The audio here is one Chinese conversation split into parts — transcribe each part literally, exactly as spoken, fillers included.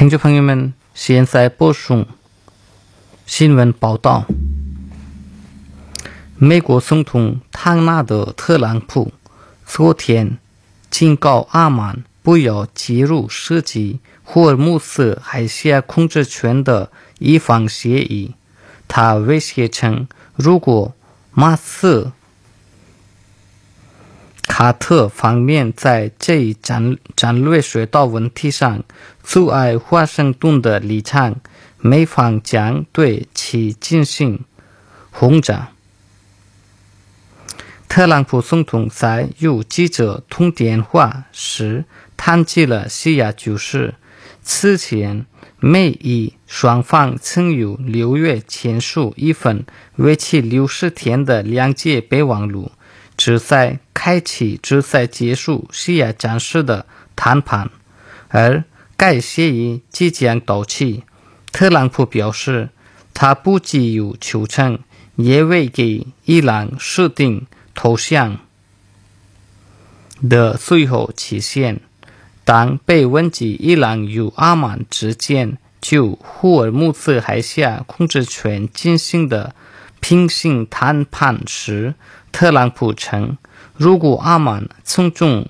听众朋友们，现在播送新闻报道。美国总统唐纳德·特朗普昨天警告阿曼不要介入涉及霍尔木兹海峡控制权的伊方协议。他威胁称，如果马斯卡特方面在这一战战略水道问题上阻碍华盛顿的立场，美方将对其进行轰炸。特朗普总统在与记者通电话时谈及了西亚局势。此前，美伊双方曾于六月签署一份为期六十天的两届备忘录，旨在开启旨在结束西亚战事的谈判，而该协议即将到期。特朗普表示，他不急于求成，也未给伊朗设定投降的最后期限。当被问及伊朗与阿曼之间就霍尔木兹海峡控制权进行的平行谈判时，特朗普称，如果阿曼从中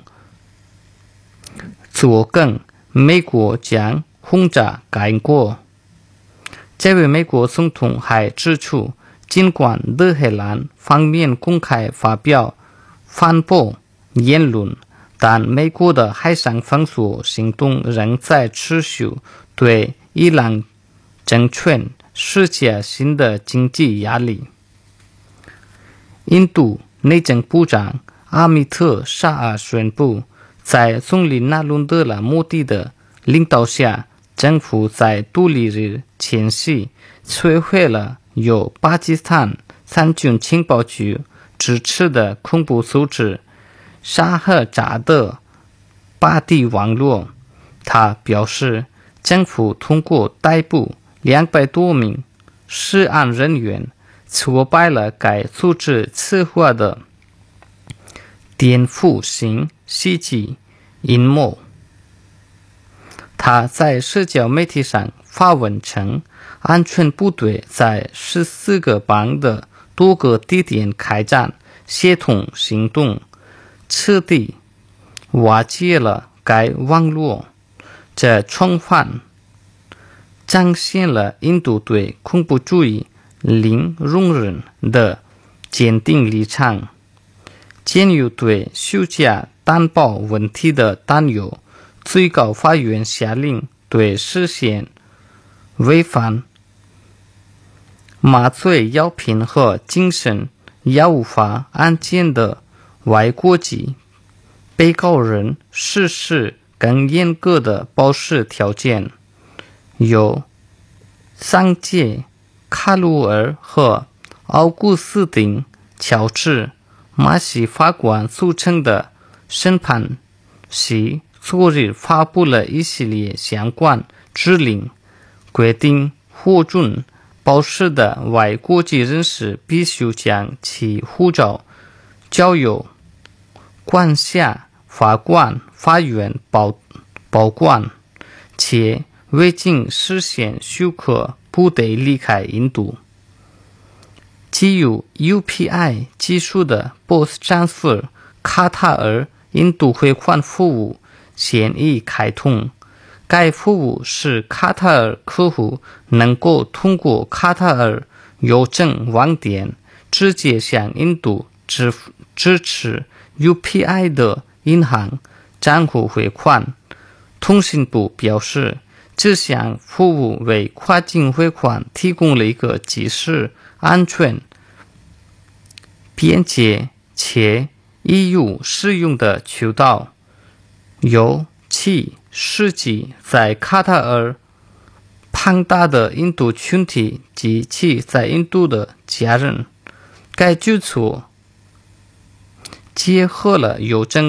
作梗，美国将轰炸该国。这位美国总统还指出，尽管德黑兰方面公开发表反驳言论，但美国的海上封锁行动仍在持续，对伊朗政权施加新的经济压力。印度内政部长阿米特·沙阿宣布，在总理纳伦德拉·莫迪的领导下，政府在独立日前夕摧毁了由巴基斯坦三军情报局支持的恐怖组织沙赫扎德巴蒂网络。他表示，政府通过逮捕两百多名涉案人员，挫败了该组织策划的颠覆性袭击阴谋。他在社交媒体上发文称，安全部队在十四个邦的多个地点开展协同行动，彻底瓦解了该网络。这充分彰显了印度对恐怖主义零容忍的坚定立场。鉴于对虚假担保问题的担忧，最高法院下令对涉嫌违反麻醉药品和精神药物法案件的外国籍被告人实施更严格的保释条件。由桑杰·卡鲁尔和奥古斯丁·乔治·马西法官组成的审判系昨日发布了一系列相关指令，规定获准保释的外国籍人士必须将其护照交由管辖法官法院保保管，且未经事先许可不得离开印度。基于 U P I 技术的 Boss Transfer 卡塔尔印度汇款服务现已开通。该服务使卡塔尔客户能够通过卡塔尔邮政网点直接向印度支支持 U P I 的银行账户汇款。通信部表示，这项服务为跨境汇款提供了一个及时、安全、便捷且易于使用的渠道，由其实际在卡塔尔庞大的印度群体及其在印度的家人。该举措结合了邮政